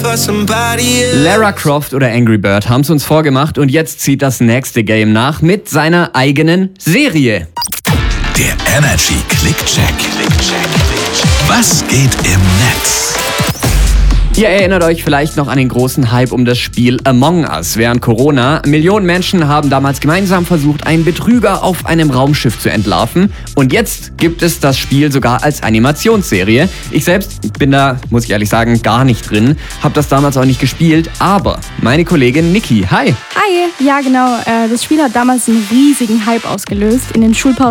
Lara Croft oder Angry Bird haben es uns vorgemacht und jetzt zieht das nächste Game nach mit seiner eigenen Serie. Der Energy Click-Check. Was geht im Netz? Ihr erinnert euch vielleicht noch an den großen Hype um das Spiel Among Us während Corona. Millionen Menschen haben damals gemeinsam versucht, einen Betrüger auf einem Raumschiff zu entlarven. Und jetzt gibt es das Spiel sogar als Animationsserie. Ich selbst bin da, muss ich ehrlich sagen, gar nicht drin. Hab das damals auch nicht gespielt. Aber meine Kollegin Niki, hi. Hi, ja genau. Das Spiel hat damals einen riesigen Hype ausgelöst. In den Schulpausen